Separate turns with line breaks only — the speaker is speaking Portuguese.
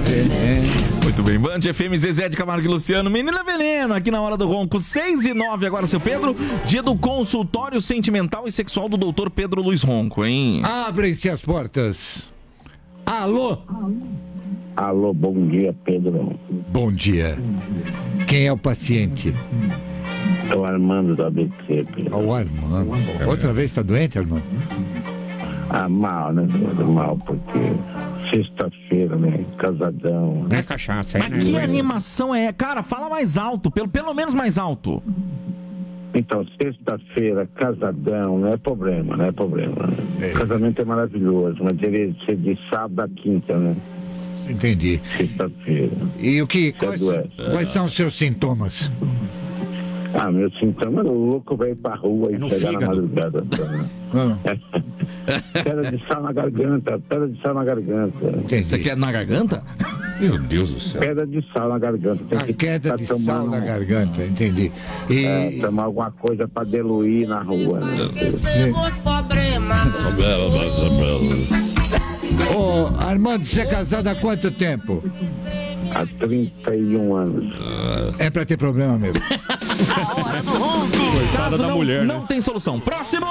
Veneno.
Muito bem, Band FM, Zezé de Camargo e Luciano, Menina Veneno, aqui na Hora do Ronco, 6h09, agora, seu Pedro, dia do consultório sentimental e sexual do doutor Pedro Luiz Ronco, hein?
Abrem-se as portas. Alô?
Alô, bom dia, Pedro.
Bom dia. Quem é o paciente?
É o Armando do ABC, Pedro.
O Armando. Outra vez está doente, Armando?
Mal, né, Pedro? Mal, porque sexta-feira, né, casadão.
Não é cachaça,
Mas que animação é? Cara, fala mais alto, pelo menos mais alto.
Então, sexta-feira, casadão, não é problema, não é problema. Casamento é maravilhoso, mas deveria ser de sábado a quinta, né?
Entendi.
Sexta-feira.
E o que? Quais são os seus sintomas?
Meu sintoma é louco, velho, pra rua e chegar na madrugada. Pedra de sal na garganta, pedra de sal na garganta.
Entendi.
Você quer na garganta?
Meu Deus do céu.
Pedra de sal na garganta. Tem
A
que
queda de sal na garganta, entendi. E
tomar alguma coisa pra diluir na rua, né?
Ô, Armando, você é casado há quanto tempo?
Há 31 anos.
É pra ter problema mesmo.
A Hora do Ronco.
Coitada da mulher, né?
Não tem solução. Próximo!